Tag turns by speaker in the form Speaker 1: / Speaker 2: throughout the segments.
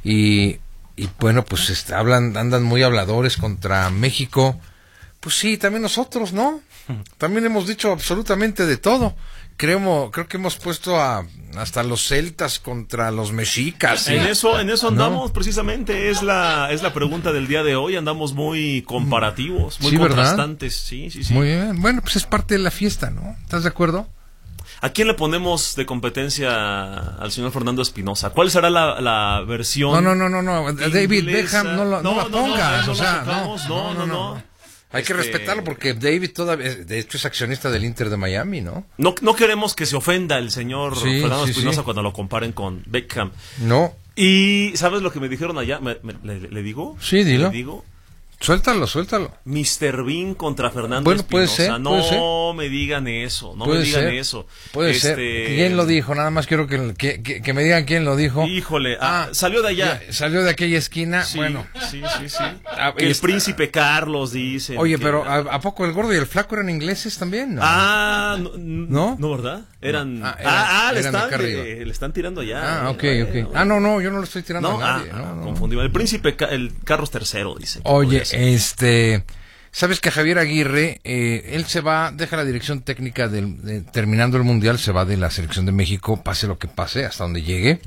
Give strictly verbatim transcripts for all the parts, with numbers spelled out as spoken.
Speaker 1: y, y bueno, pues este, hablan, andan muy habladores contra México. Pues sí, también nosotros, ¿no? También hemos dicho absolutamente de todo. Creemos, creo que hemos puesto a hasta los celtas contra los mexicas. ¿Sí?
Speaker 2: En eso, en eso andamos,
Speaker 1: ¿no?
Speaker 2: Precisamente es la, es la pregunta del día de hoy. Andamos muy comparativos, muy
Speaker 1: sí,
Speaker 2: contrastantes. Sí, sí, sí.
Speaker 1: Muy bien. Bueno, pues es parte de la fiesta, ¿no? ¿Estás de acuerdo?
Speaker 2: ¿A quién le ponemos de competencia al señor Fernando Espinosa? ¿Cuál será la, la versión?
Speaker 1: No, no, no, no, no. David
Speaker 2: inglesa?
Speaker 1: Beckham, no, lo, no, no la pongas,
Speaker 2: no, no,
Speaker 1: o sea,
Speaker 2: no,
Speaker 1: no,
Speaker 2: no, no, no. no.
Speaker 1: Hay que
Speaker 2: este...
Speaker 1: respetarlo porque David todavía, de hecho, es accionista del Inter de Miami, ¿no?
Speaker 2: No, no queremos que se ofenda el señor
Speaker 1: sí,
Speaker 2: Fernando
Speaker 1: sí,
Speaker 2: Espinosa
Speaker 1: sí.
Speaker 2: cuando lo comparen con Beckham.
Speaker 1: No.
Speaker 2: Y ¿sabes lo que me dijeron allá? ¿Me, me, le, ¿Le digo?
Speaker 1: Sí, dilo.
Speaker 2: ¿Le digo?
Speaker 1: Suéltalo, suéltalo.
Speaker 2: mister Bean contra Fernando
Speaker 1: bueno,
Speaker 2: Espinosa.
Speaker 1: Puede ser,
Speaker 2: no
Speaker 1: puede ser.
Speaker 2: me digan eso, no
Speaker 1: puede
Speaker 2: me digan
Speaker 1: ser,
Speaker 2: eso.
Speaker 1: Puede
Speaker 2: este...
Speaker 1: ser. ¿Quién lo dijo? Nada más quiero que, que, que, que me digan quién lo dijo.
Speaker 2: Híjole, ah, salió de allá.
Speaker 1: Ya, salió de aquella esquina,
Speaker 2: sí,
Speaker 1: bueno.
Speaker 2: Sí, sí, sí.
Speaker 1: Ah,
Speaker 2: que el
Speaker 1: está...
Speaker 2: príncipe Carlos dice.
Speaker 1: Oye,
Speaker 2: que...
Speaker 1: pero ¿a, ¿a poco el gordo y el flaco eran ingleses también? ¿No?
Speaker 2: Ah, no,
Speaker 1: ¿no?
Speaker 2: ¿No, verdad? Eran...
Speaker 1: No. Ah, eran,
Speaker 2: ah, ah le,
Speaker 1: eran
Speaker 2: están, le, le están tirando allá.
Speaker 1: Ah, ok,
Speaker 2: eh,
Speaker 1: ok.
Speaker 2: bueno.
Speaker 1: Ah, no, no, yo no lo estoy tirando
Speaker 2: no,
Speaker 1: a nadie.
Speaker 2: Ah,
Speaker 1: no, no.
Speaker 2: Confundido. El príncipe, el Carlos tercero, dice.
Speaker 1: Oye, este... ¿Sabes que Javier Aguirre, eh, él se va, deja la dirección técnica del, de, terminando el Mundial, se va de la selección de México, pase lo que pase, hasta donde llegue,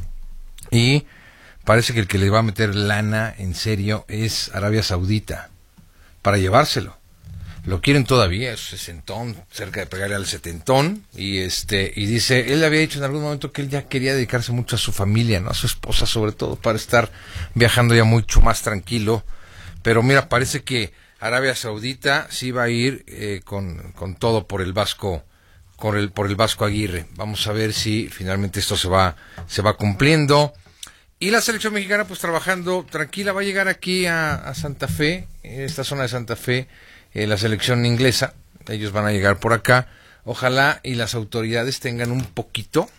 Speaker 1: y parece que el que le va a meter lana en serio es Arabia Saudita, para llevárselo. Lo quieren todavía, es sesentón, cerca de pegarle al setentón, y este, y dice, él había dicho en algún momento que él ya quería dedicarse mucho a su familia, ¿no? A su esposa sobre todo, para estar viajando ya mucho más tranquilo, pero mira, parece que Arabia Saudita sí va a ir eh, con, con todo por el Vasco, por el, por el Vasco Aguirre. Vamos a ver si finalmente esto se va, se va cumpliendo. Y la selección mexicana pues trabajando tranquila, va a llegar aquí a, a Santa Fe, en esta zona de Santa Fe, eh, la selección inglesa, ellos van a llegar por acá. Ojalá y las autoridades tengan un poquito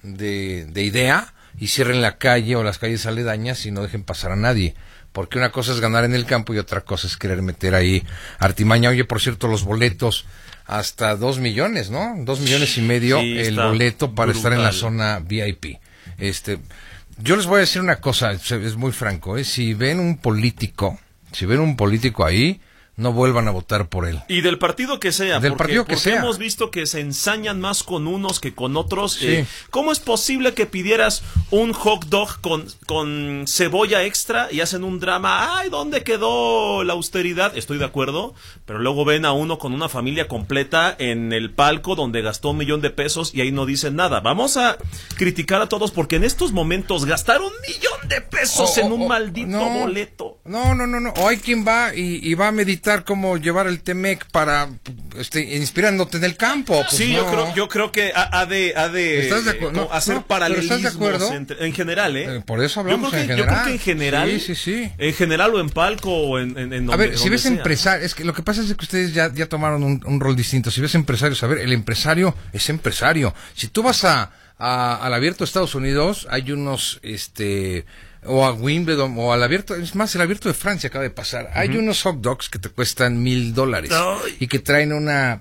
Speaker 1: de, de idea y cierren la calle o las calles aledañas y no dejen pasar a nadie. Porque una cosa es ganar en el campo y otra cosa es querer meter ahí artimaña. Oye, por cierto, los boletos hasta dos millones, ¿no? Dos millones y medio sí, el boleto para brutal. Estar en la zona V I P. Este, yo les voy a decir una cosa, es muy franco, ¿eh? Si ven un político, si ven un político ahí, no vuelvan a votar por él.
Speaker 2: Y del partido que sea,
Speaker 1: del
Speaker 2: porque,
Speaker 1: partido que
Speaker 2: porque
Speaker 1: sea.
Speaker 2: hemos visto que se ensañan más con unos que con otros.
Speaker 1: Sí.
Speaker 2: Eh, ¿Cómo es posible que pidieras un hot dog con, con cebolla extra y hacen un drama? Ay, ¿dónde quedó la austeridad? Estoy de acuerdo, pero luego ven a uno con una familia completa en el palco donde gastó un millón de pesos y ahí no dicen nada. Vamos a criticar a todos porque en estos momentos gastar un millón de pesos oh, en un oh, maldito
Speaker 1: no,
Speaker 2: boleto.
Speaker 1: No, no, no, no. O hay quien va y, y va a meditar cómo llevar el Temec para este, inspirándote en el campo. Pues
Speaker 2: sí,
Speaker 1: no.
Speaker 2: yo creo, yo creo que ha, ha de, ha de,
Speaker 1: ¿Estás de acuerdo?
Speaker 2: No, hacer
Speaker 1: no,
Speaker 2: paralelismos
Speaker 1: ¿estás de acuerdo?
Speaker 2: Entre, en general, ¿eh?
Speaker 1: eh. Por eso hablamos
Speaker 2: yo creo que,
Speaker 1: en general.
Speaker 2: Yo creo que en general,
Speaker 1: sí, sí, sí.
Speaker 2: En general o en palco o en, en, en donde,
Speaker 1: a ver, si
Speaker 2: donde
Speaker 1: ves
Speaker 2: sea.
Speaker 1: empresarios, es que lo que pasa es que ustedes ya, ya tomaron un, un rol distinto. Si ves empresarios, a ver, el empresario es empresario. Si tú vas a, a al abierto de Estados Unidos, hay unos, este... o a Wimbledon, o al abierto, es más, el abierto de Francia acaba de pasar. Uh-huh. Hay unos hot dogs que te cuestan mil dólares y que traen una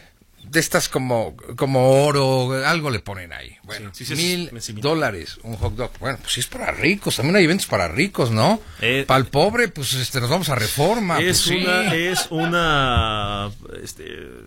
Speaker 1: de estas como como oro, algo le ponen ahí. Bueno, sí, sí, mil sí, dólares un hot dog. Bueno, pues sí es para ricos, también hay eventos para ricos, ¿no? Eh, para el pobre, pues este, nos vamos a Reforma.
Speaker 2: Es
Speaker 1: pues,
Speaker 2: una,
Speaker 1: sí.
Speaker 2: es una, este...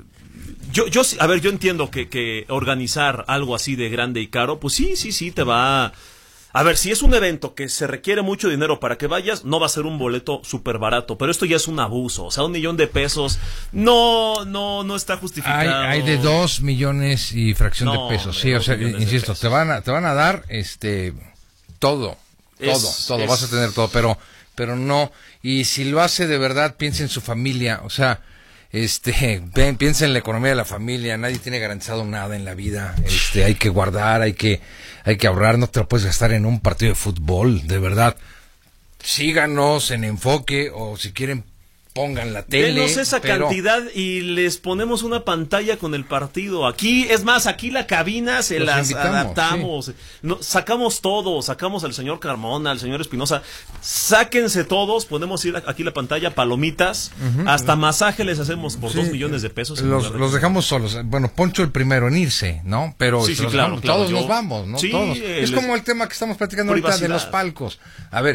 Speaker 2: Yo, yo, a ver, yo entiendo que, que organizar algo así de grande y caro, pues sí, sí, sí, te va... A ver, si es un evento que se requiere mucho dinero para que vayas, no va a ser un boleto súper barato, pero esto ya es un abuso, o sea, un millón de pesos no no no está justificado.
Speaker 1: Hay, hay de dos millones y fracción
Speaker 2: no,
Speaker 1: de pesos, sí, o sea, insisto, te van a te van a dar este todo, todo, es, todo, es... vas a tener todo, pero pero no, y si lo hace de verdad, piensa en su familia, o sea, este, ven, piensa en la economía de la familia, nadie tiene garantizado nada en la vida, este, hay que guardar, hay que, hay que ahorrar, no te lo puedes gastar en un partido de fútbol, de verdad. Síganos en Enfoque, o si quieren pongan la tele.
Speaker 2: Denos esa
Speaker 1: pero...
Speaker 2: cantidad y les ponemos una pantalla con el partido. Aquí, es más, aquí la cabina se
Speaker 1: Los
Speaker 2: las
Speaker 1: invitamos,
Speaker 2: adaptamos. Sí. No, sacamos todo, sacamos al señor Carmona, al señor Espinosa. Sáquense todos, ponemos aquí la pantalla, palomitas, uh-huh, hasta uh-huh. masaje les hacemos por sí, dos millones de pesos.
Speaker 1: Los, los dejamos solos. Bueno, Poncho el primero en irse, ¿no? Pero
Speaker 2: sí, sí,
Speaker 1: claro,
Speaker 2: claro,
Speaker 1: todos
Speaker 2: yo...
Speaker 1: nos vamos, ¿no?
Speaker 2: Sí,
Speaker 1: todos. Es como el tema que estamos platicando ahorita de los palcos. A ver,